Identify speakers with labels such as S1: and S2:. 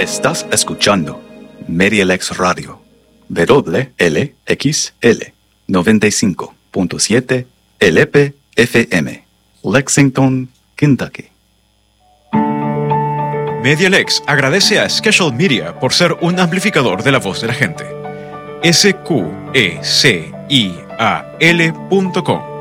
S1: Estás escuchando MediaLex Radio, WLXL 95.7 LP-FM, Lexington, Kentucky.
S2: MediaLex agradece a Schedule Media por ser un amplificador de la voz de la gente. SQECIAL.com